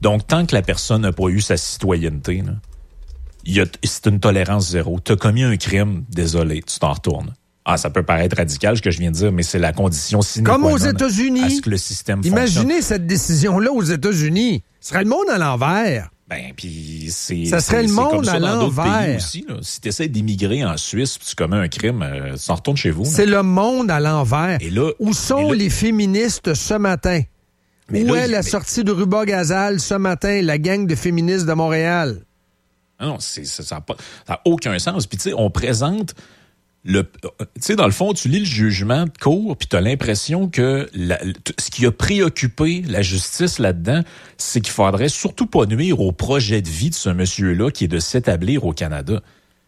Donc, tant que la personne n'a pas eu sa citoyenneté, là, c'est une tolérance zéro. Tu as commis un crime, désolé, tu t'en retournes. Ah, ça peut paraître radical, ce que je viens de dire, mais c'est la condition sine qua non comme aux États-Unis. à ce que le système fonctionne. Imaginez cette décision-là aux États-Unis. Ce serait le monde à l'envers. Ben, puis ça serait le monde comme ça à dans d'autres l'envers. pays aussi, là. Si tu essaies d'immigrer en Suisse puis tu commets un crime, tu t'en retournes chez vous. C'est le monde à l'envers. Et là, où sont les féministes ce matin? Où est la sortie de Ruba Gazal ce matin, la gang de féministes de Montréal? Non, ça n'a aucun sens. Puis tu sais, on présente tu sais, dans le fond, tu lis le jugement de cour, puis tu as l'impression que ce qui a préoccupé la justice là-dedans, c'est qu'il faudrait surtout pas nuire au projet de vie de ce monsieur-là qui est de s'établir au Canada.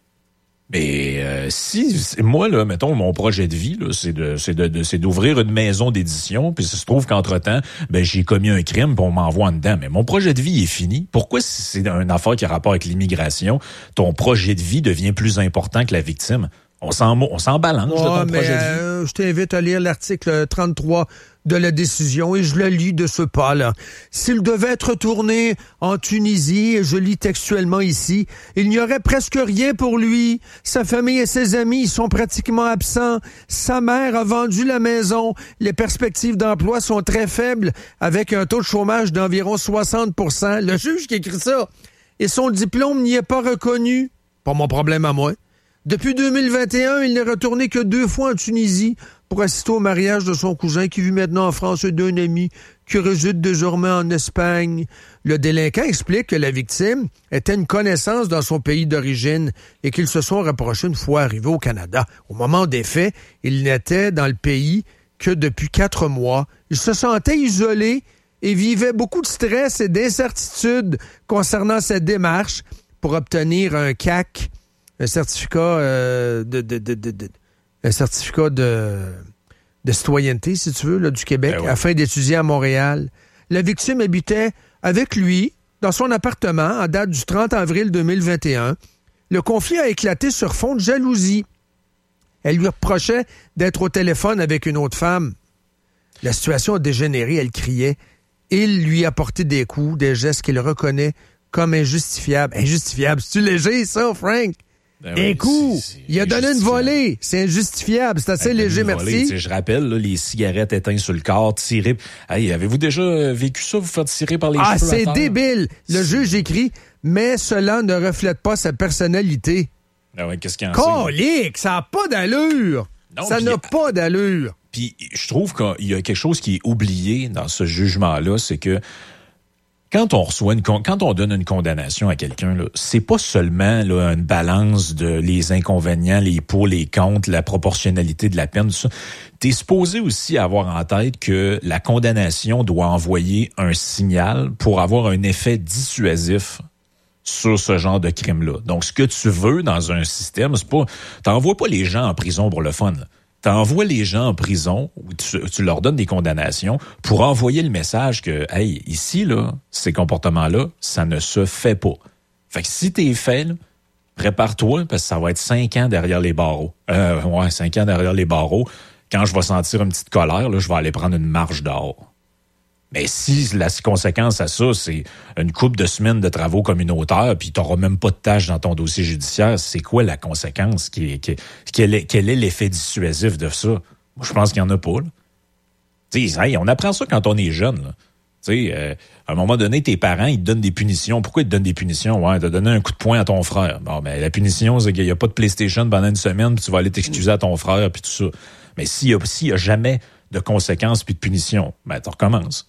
Mais moi, là, mettons, mon projet de vie, là, c'est d'ouvrir une maison d'édition, puis ça se trouve qu'entre-temps, j'ai commis un crime, puis on m'envoie en dedans. Mais mon projet de vie est fini. Pourquoi, si c'est une affaire qui a rapport avec l'immigration, ton projet de vie devient plus important que la victime? On s'en balance de ton projet de vie. Je t'invite à lire l'article 33 de la décision et je le lis de ce pas-là. S'il devait être retourné en Tunisie, et je lis textuellement ici, il n'y aurait presque rien pour lui. Sa famille et ses amis sont pratiquement absents. Sa mère a vendu la maison. Les perspectives d'emploi sont très faibles avec un taux de chômage d'environ 60%. Le juge qui écrit ça. Et son diplôme n'y est pas reconnu. Pas mon problème à moi. Depuis 2021, il n'est retourné que 2 fois en Tunisie pour assister au mariage de son cousin qui vit maintenant en France et d'un ami qui réside désormais en Espagne. Le délinquant explique que la victime était une connaissance dans son pays d'origine et qu'ils se sont rapprochés une fois arrivés au Canada. Au moment des faits, il n'était dans le pays que depuis 4 mois. Il se sentait isolé et vivait beaucoup de stress et d'incertitude concernant cette démarche pour obtenir un CAC, un certificat de citoyenneté, si tu veux, là, du Québec, afin d'étudier à Montréal. La victime habitait avec lui dans son appartement en date du 30 avril 2021. Le conflit a éclaté sur fond de jalousie. Elle lui reprochait d'être au téléphone avec une autre femme. La situation a dégénéré, elle criait. Il lui a porté des coups, des gestes qu'il reconnaît comme injustifiables. Injustifiables, c'est-tu léger, ça, Frank? Un coup, il a donné une volée. C'est injustifiable. C'est assez léger, merci. Je rappelle, là, les cigarettes éteintes sur le corps, tirées. Hey, avez-vous déjà vécu ça, vous faire tirer par les cheveux? Ah, c'est débile. Le juge écrit, mais cela ne reflète pas sa personnalité. Ah ouais, qu'est-ce qu'il y a? Colique, ça n'a pas d'allure. Non, ça n'a pas d'allure. Puis je trouve qu'il y a quelque chose qui est oublié dans ce jugement-là, c'est que quand on donne une condamnation à quelqu'un, là, c'est pas seulement là, une balance de les inconvénients, les pour, les contre, la proportionnalité de la peine, tout ça. T'es supposé aussi avoir en tête que la condamnation doit envoyer un signal pour avoir un effet dissuasif sur ce genre de crime-là. Donc, ce que tu veux dans un système, c'est pas, t'envoies pas les gens en prison pour le fun, là. T'envoies les gens en prison, ou tu leur donnes des condamnations pour envoyer le message que, hey, ici, là, ces comportements-là, ça ne se fait pas. Fait que si t'es fait, là, prépare-toi, parce que ça va être 5 ans derrière les barreaux. 5 ans derrière les barreaux. Quand je vais sentir une petite colère, là, je vais aller prendre une marche dehors. Mais si la conséquence à ça, c'est une couple de semaines de travaux communautaires, puis tu n'auras même pas de tâches dans ton dossier judiciaire, c'est quoi la conséquence? Quel est l'effet dissuasif de ça? Moi, je pense qu'il n'y en a pas. Hey, on apprend ça quand on est jeune. À un moment donné, tes parents, ils te donnent des punitions. Pourquoi ils te donnent des punitions? Ouais, t'as donné un coup de poing à ton frère. Bon, ben, la punition, c'est qu'il n'y a pas de PlayStation pendant une semaine, puis tu vas aller t'excuser à ton frère, puis tout ça. Mais s'il y a jamais de conséquences puis de punitions, ben, tu recommences.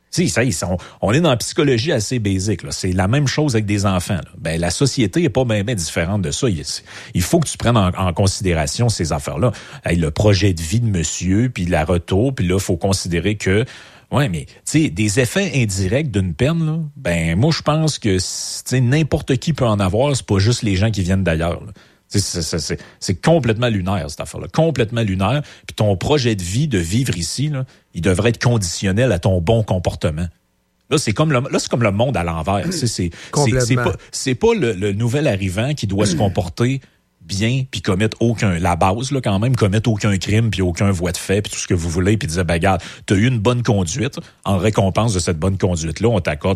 On est dans la psychologie assez basique, là. C'est la même chose avec des enfants, là. Ben, la société est pas bien différente de ça. Il faut que tu prennes en considération ces affaires-là. Hey, le projet de vie de monsieur, puis la retour, puis là, il faut considérer que ouais, mais tu sais, des effets indirects d'une peine, là, ben moi, je pense que n'importe qui peut en avoir, c'est pas juste les gens qui viennent d'ailleurs, là. C'est complètement lunaire, cette affaire-là. Complètement lunaire. Puis ton projet de vie, de vivre ici, là, il devrait être conditionnel à ton bon comportement. Là, c'est comme le monde à l'envers. C'est pas le nouvel arrivant qui doit se comporter bien puis commettre la base, là, quand même, commettre aucun crime puis aucun voie de fait puis tout ce que vous voulez puis dire, ben, regarde, t'as eu une bonne conduite. En récompense de cette bonne conduite-là, on t'accorde